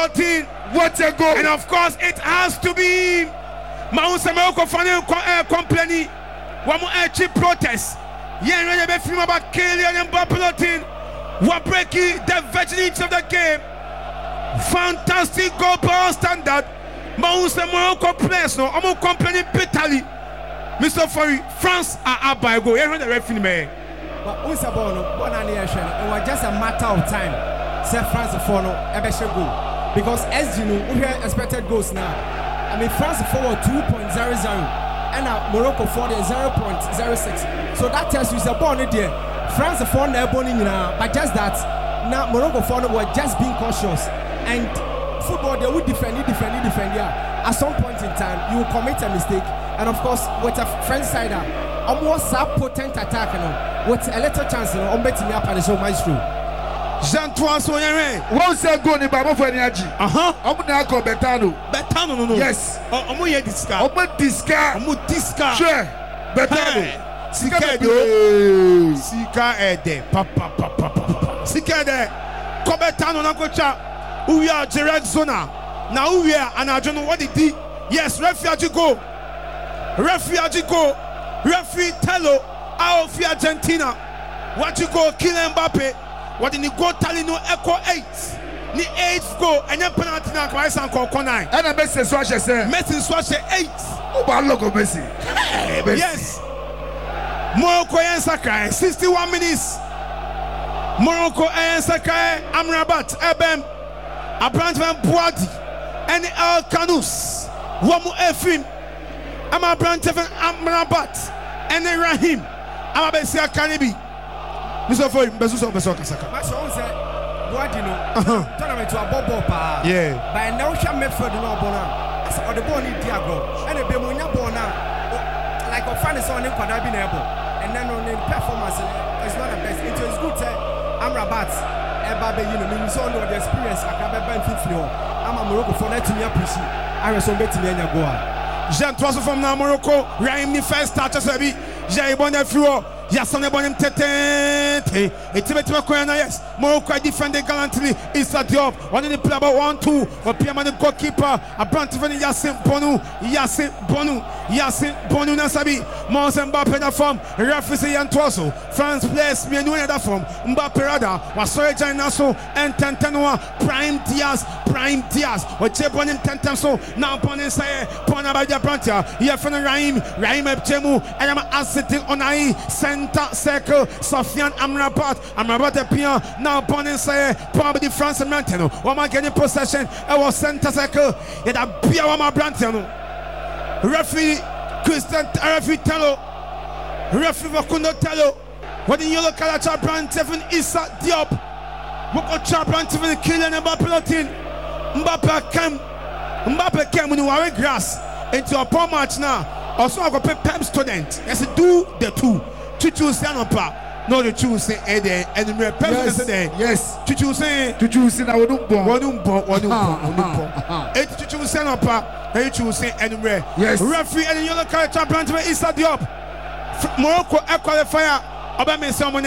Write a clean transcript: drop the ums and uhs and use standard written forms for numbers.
Peloton. What a goal! And of course, it has to be Mount Morocco Fane Company. One more cheap protest. Yeah, when you film about Kylian Mbappé, what breaking the virginity of the game. Fantastic goal power standard. Mount Morocco players no. I'm complaining bitterly. Mr. Furry, France are up by a goal. You heard the referee, man. But who's a ball? It was just a matter of time. Say France for no, ever should go. Because as you know, we have expected goals now. I mean, France forward 2.00 and Morocco for the 0.06. So that tells you it's a ball there. France for no bowling now, but just that now Morocco for no were just being cautious and football they would defend. Yeah. At some point in time, you will commit a mistake, and of course, with a French side, almost a potent attack, with a little chance, on betting me up and so maestro. Jean-Antoine Sonyere. One say go ni baba for energy. Omo na ko Betano. Betano no. Yes. Omo ye diska. Omo diska. Sure. Betano. Sika ede. Papa. Sika ede. Ko Betano na ko cha. We are direct zona. Now we are and I don't know what it did. Yes, refugee go. Refugee Tello out of Argentina. What you go Kylian Mbappé. What in the goal tally no echo 8. Ni 8th goal and then penalty na kwa san ko 9. And Messi swatch say. Messi swatch 8. O ba logo Messi. Yes. Morocco and Sakai 61 minutes. Morocco and Sakai Amrabat Ebem Abrantman Boadi and El Kanous. Wamu Efim Amabranteven Amrabat and Rahim Amabesia Kanibi. Mr. Foy, Bezuso Besokasaka. My son said, what do you know? Tournament to a bobo. Yeah. By now, she made for the no bona. As for the bone in Diago. And a Bemunia bona. Like a fan is on him, could have been able. And then on the performance is not the best. It was good. I'm Rabat. Ebabe, you know, means on the experience. I can't be 50. I'm a Morocco for that to me appreciate. I was on betting in Goa. Jean Tosso from Morocco. Raim the first touch as a bit. Jay Bonafrio. Yes, on the bottom, Tete. It's a bit of yes. Morocco defending gallantly. It's a job. One in the play about 1-2. Or Pierre the goalkeeper. A branch of Yasin Bonu Nasabi. Mons Mbappé na form. Referee and Tosso. France plays me and that form. Mbappé Rada. Was sorry, Naso and Tentenua. Prime Diaz. Or Chebon in Tentenso. Now Ponin say, Pona by the Brantia. Here from Raim Ebjemu. And I'm asking on I. Center circle, Sofiane Amrabat appear now. Bonin say, probably France and Manteno. One man getting possession. It was center circle. It a beer one more Brantano. Referee Tello. Referee Vakundo Tello. What the yellow color Brantevin Issa Diop. What Brantevin Kylian Mbappé came when you are grass into a poor match now. Also, I got PEM student. Yes, do the two. Chuchu say no the choose say and the PEM say yes. Chuchu say I wouldn't born. It Chuchu say no pa. Hey Chuchu say and yes. Referee and the yellow card champion is at the up. Morocco qualifier. Obama someone.